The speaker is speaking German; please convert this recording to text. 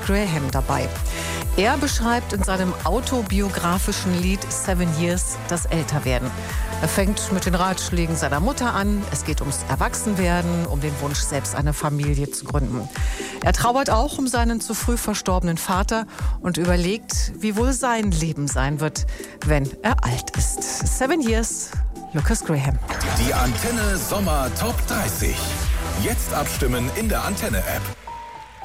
Graham dabei. Er beschreibt in seinem autobiografischen Lied 7 Years das Älterwerden. Er fängt mit den Ratschlägen seiner Mutter an. Es geht ums Erwachsenwerden, um den Wunsch, selbst eine Familie zu gründen. Er trauert auch um seinen zu früh verstorbenen Vater und überlegt, wie wohl sein Leben sein wird, wenn er alt ist. 7 Years, Lucas Graham. Die Antenne Sommer Top 30. Jetzt abstimmen in der Antenne-App.